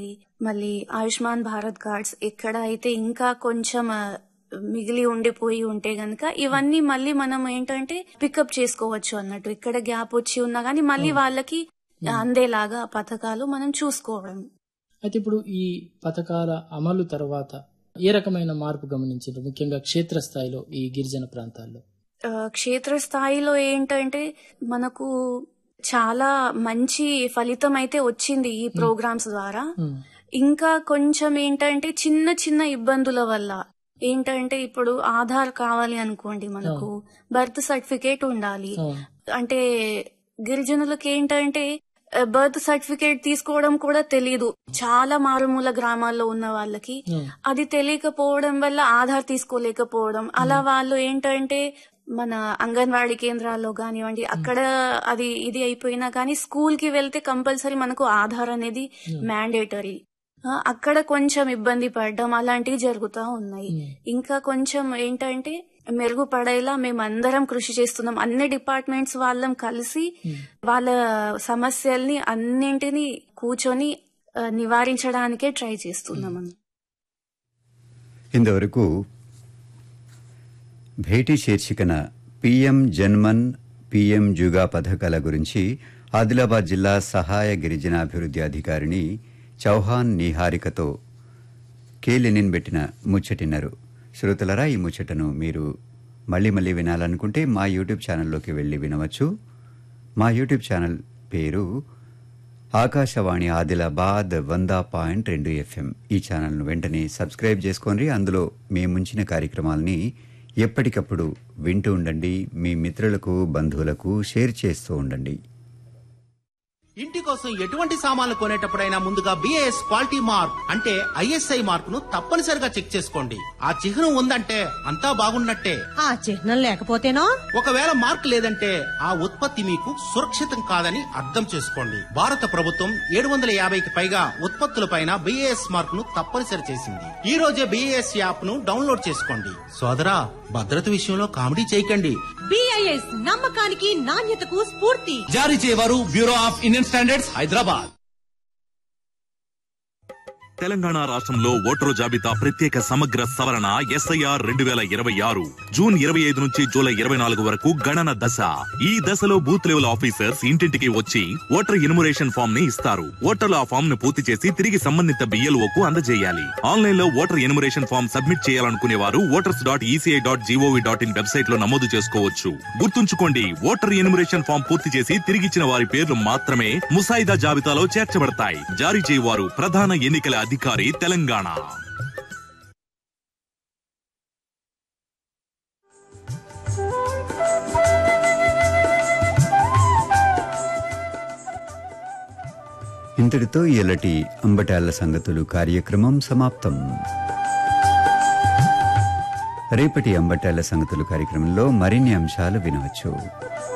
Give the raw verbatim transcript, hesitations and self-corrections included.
మళ్ళీ ఆయుష్మాన్ భారత్ కార్డ్స్ ఎక్కడ అయితే ఇంకా కొంచెం ఆ, మిగిలి ఉండిపోయి ఉంటే గనక ఇవన్నీ మళ్ళీ మనం ఏంటంటే పికప్ చేసుకోవచ్చు అన్నట్టు. ఇక్కడ గ్యాప్ వచ్చి ఉన్నా గానీ మళ్ళీ వాళ్ళకి అందేలాగా పథకాలు మనం చూసుకోవడం. అయితే ఇప్పుడు ఈ పథకాల అమలు తర్వాత ఏ రకమైన మార్పు గమనించారు, ముఖ్యంగా క్షేత్రస్థాయిలో ఈ గిరిజన ప్రాంతాల్లో? ఆ, క్షేత్రస్థాయిలో ఏంటంటే మనకు చాలా మంచి ఫలితం అయితే వచ్చింది ఈ ప్రోగ్రామ్స్ ద్వారా. ఉమ్, ఇంకా కొంచెం ఏంటంటే చిన్న చిన్న ఇబ్బందుల వల్ల ఏంటంటే ఇప్పుడు ఆధార్ కావాలి అనుకోండి, మనకు బర్త్ సర్టిఫికేట్ ఉండాలి. అవును. అంటే గిరిజనులకు ఏంటంటే బర్త్ సర్టిఫికేట్ తీసుకోవడం కూడా తెలీదు. చాలా మారుమూల గ్రామాల్లో ఉన్న వాళ్ళకి ఉమ్, అది తెలియకపోవడం వల్ల ఆధార్ తీసుకోలేకపోవడం, అలా వాళ్ళు ఏంటంటే మన అంగన్వాడీ కేంద్రాల్లో కానివ్వండి అక్కడ అది ఇది అయిపోయినా కానీ స్కూల్ కి వెళ్తే కంపల్సరీ మనకు ఆధార్ అనేది మ్యాండేటరీ. అక్కడ కొంచెం ఇబ్బంది పడడం అలాంటివి జరుగుతూ ఉన్నాయి. ఇంకా కొంచెం ఏంటంటే మెరుగుపడేలా మేమందరం కృషి చేస్తున్నాం. అన్ని డిపార్ట్మెంట్స్ వాళ్ళం కలిసి వాళ్ళ సమస్యల్ని అన్నింటినీ కూర్చొని ఆ, నివారించడానికే ట్రై చేస్తున్నాం. ఇంతవరకు భేటీ శీర్షికన పీఎం జన్మన్ పీఎం జుగా పథకాల గురించి ఆదిలాబాద్ జిల్లా సహాయ గిరిజనాభివృద్ది అధికారిని చౌహాన్ నిహారికతో కే లెనిన్ పెట్టిన ముచ్చటిన్నారు. శ్రోతలరా, ఈ ముచ్చటను మీరు మళ్లీ మళ్లీ వినాలనుకుంటే మా యూట్యూబ్ ఛానల్లోకి వెళ్లి వినవచ్చు. మా యూట్యూబ్ ఛానల్ పేరు ఆకాశవాణి ఆదిలాబాద్ వంద పాయింట్ రెండు ఎఫ్ఎం. ఈ ఛానల్ను వెంటనే సబ్స్క్రైబ్ చేసుకోండి. అందులో మేముంచిన కార్యక్రమాలని ఎప్పటికప్పుడు వింటూ ఉండండి. మీ మిత్రులకు బంధువులకు షేర్ చేస్తూ ఉండండి. ఇంటి కోసం ఎటువంటి సామాన్లు కొనేటప్పుడైనా ముందుగా బిఏఎస్ క్వాలిటీ మార్క్ అంటే ఐఎస్ఐ మార్క్ ను తప్పనిసరిగా చెక్ చేసుకోండి. ఆ చిహ్నం ఉందంటే అంతా బాగున్నట్టే. ఆ చిహ్నం లేకపోతేనో? ఒకవేళ మార్క్ లేదంటే ఆ ఉత్పత్తి మీకు సురక్షితం కాదని అర్థం చేసుకోండి. భారత ప్రభుత్వం ఏడు వందల యాభైకి పైగా ఉత్పత్తులపైన బిఏఎస్ మార్క్ ను తప్పనిసరి చేసింది. ఈ రోజే బిఏఎస్ యాప్ ను డౌన్లోడ్ చేసుకోండి. సోదరా, భద్రత విషయంలో కామెడీ చేయకండి. బిఐఎస్ నమ్మకానికి నాణ్యతకు స్ఫూర్తి. జారీ చేయవారు bureau of Indian standards, Hyderabad. Telangana రాష్ట్రంలో ఓటరు జాబితా ప్రత్యేక సమగ్ర సవరణ ఎస్ఐఆర్ రెండు వేల ఇరవై ఆరు జూన్ ఇరవై ఐదు నుంచి జూలై ఇరవై నాలుగు వరకు గణన దశ. ఈ దశలో బూత్ లెవెల్ ఆఫీసర్స్ ఇంటింటికి వచ్చి ఓటర్ ఇన్యూమరేషన్ ఫామ్ ని ఇస్తారు. ఓటర్లు ఆ ఫామ్ ను పూర్తి చేసి తిరిగి సంబంధిత బిఎల్ఓ కు అందజేయాలి. ఆన్లైన్ లో ఓటర్ ఇన్యూమరేషన్ ఫామ్ సబ్మిట్ చేయాలనుకునే వారు voters dot ECI dot GOV dot in website లో నమోదు చేసుకోవచ్చు. గుర్తుంచుకోండి, ఓటర్ ఇన్యూమరేషన్ ఫామ్ పూర్తి చేసి తిరిగిచ్చిన వారి పేర్లు మాత్రమే ముసాయిదా జాబితాలో చేర్చబడతాయి. జారీ చేయవారు ప్రధాన ఎన్నికల అధికారి, తెలంగాణ. ఇంతటితో ఇలాంటి అంబటాళ్ల సంగతులు కార్యక్రమం సమాప్తం. రేపటి అంబటాళ్ల సంగతులు కార్యక్రమంలో మరిన్ని అంశాలు వినవచ్చు.